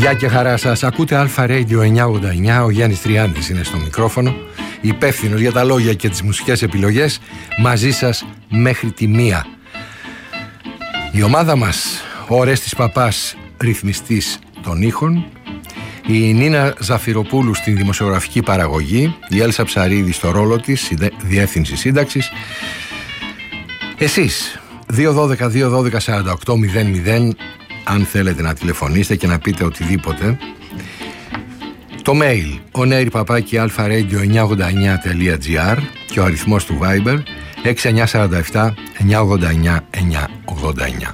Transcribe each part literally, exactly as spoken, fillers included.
Γεια και χαρά σας. Ακούτε Αλφα Radio εννιακόσια ογδόντα εννιά. Ο Γιάννης Τριάντης είναι στο μικρόφωνο, υπεύθυνος για τα λόγια και τις μουσικές επιλογές, μαζί σας μέχρι τη μία. Η ομάδα μας, ο Ορέστης Παπάς, ρυθμιστής των ήχων, η Νίνα Ζαφυροπούλου στην δημοσιογραφική παραγωγή, η Έλσα Ψαρίδη στο ρόλο της, η διεύθυνση σύνταξης. Εσείς, δύο δώδεκα δύο δώδεκα σαράντα οκτώ μηδέν μηδέν, αν θέλετε να τηλεφωνήσετε και να πείτε οτιδήποτε. Το mail onair παπάκι alfaradio εννιακόσια ογδόντα εννιά τελεία τζι άρ και ο αριθμός του Viber έξι εννιά τέσσερα επτά εννιακόσια ογδόντα εννιά εννιακόσια ογδόντα εννιά.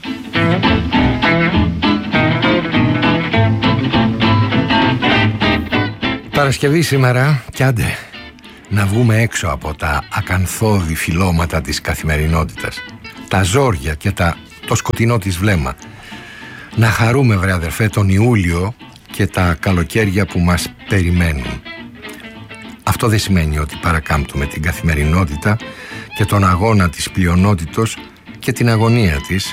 Παρασκευή σήμερα κι άντε να βγούμε έξω από τα ακανθώδη φυλλώματα της καθημερινότητας, τα ζόρια και τα, το σκοτεινό της βλέμμα. Να χαρούμε, βρε αδερφέ, τον Ιούλιο και τα καλοκαίρια που μας περιμένουν. Αυτό δεν σημαίνει ότι παρακάμπτουμε την καθημερινότητα και τον αγώνα της πλειονότητος και την αγωνία της,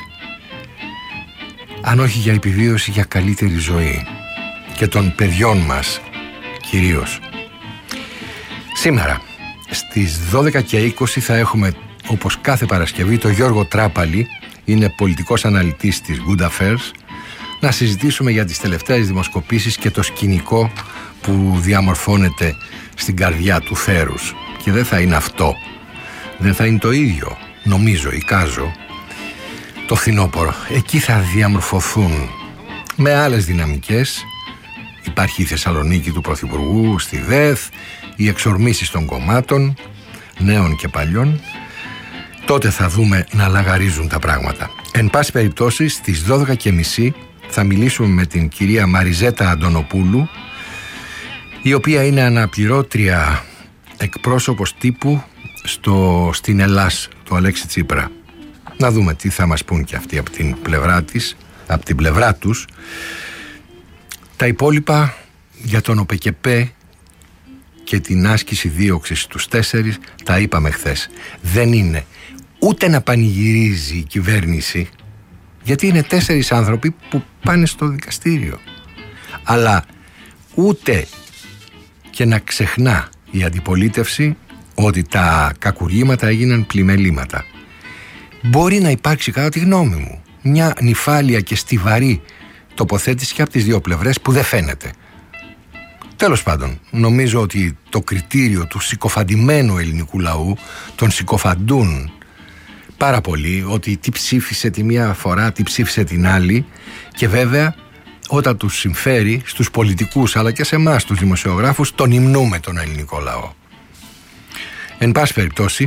αν όχι για επιβίωση, για καλύτερη ζωή και των παιδιών μας κυρίως. Σήμερα στις δώδεκα και είκοσι θα έχουμε, όπως κάθε Παρασκευή, τον Γιώργο Τράπαλη, είναι πολιτικός αναλυτής της Good Affairs, να συζητήσουμε για τις τελευταίες δημοσκοπήσεις και το σκηνικό που διαμορφώνεται στην καρδιά του θέρους. Και δεν θα είναι αυτό, δεν θα είναι το ίδιο, νομίζω, εικάζω, το φθινόπωρο. Εκεί θα διαμορφωθούν με άλλες δυναμικές. Υπάρχει η Θεσσαλονίκη του Πρωθυπουργού, στη ΔΕΘ, οι εξορμήσεις των κομμάτων, νέων και παλιών. Τότε θα δούμε να λαγαρίζουν τα πράγματα. Εν πάση περιπτώσει, στις δώδεκα και μισή θα μιλήσουμε με την κυρία Μαριζέτα Αντωνοπούλου, η οποία είναι αναπληρώτρια εκπρόσωπος τύπου στο, στην Ελλάς του Αλέξη Τσίπρα. Να δούμε τι θα μας πούν και αυτοί από την πλευρά της, από την πλευρά τους. Τα υπόλοιπα για τον ΟΠΕΚΕΠΕ και την άσκηση δίωξης στους τέσσερις τα είπαμε χθες. Δεν είναι ούτε να πανηγυρίζει η κυβέρνηση, γιατί είναι τέσσερις άνθρωποι που πάνε στο δικαστήριο, αλλά ούτε και να ξεχνά η αντιπολίτευση ότι τα κακουργήματα έγιναν πλημελήματα. Μπορεί να υπάρξει, κατά τη γνώμη μου, μια νυφάλια και στιβαρή τοποθέτηση και από τις δύο πλευρές που δεν φαίνεται. Τέλος πάντων, νομίζω ότι το κριτήριο του συκοφαντημένου ελληνικού λαού, τον συκοφαντούν πάρα πολύ, ότι τι ψήφισε τη μία φορά, τι ψήφισε την άλλη, και βέβαια όταν τους συμφέρει, στους πολιτικούς αλλά και σε εμάς τους δημοσιογράφους, τον υμνούμε τον ελληνικό λαό. Εν πάση περιπτώσει,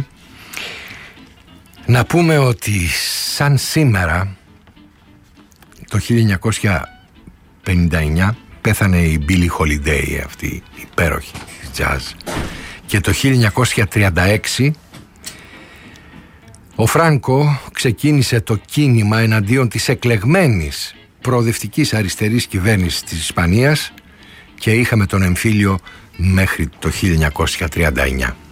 να πούμε ότι σαν σήμερα το χίλια εννιακόσια πενήντα εννιά πέθανε η Billie Holiday, αυτή η υπέροχη jazz, και το χίλια εννιακόσια τριάντα έξι ο Φράνκο ξεκίνησε το κίνημα εναντίον της εκλεγμένης προοδευτικής αριστερής κυβέρνησης της Ισπανίας και είχαμε τον εμφύλιο μέχρι το χίλια εννιακόσια τριάντα εννιά.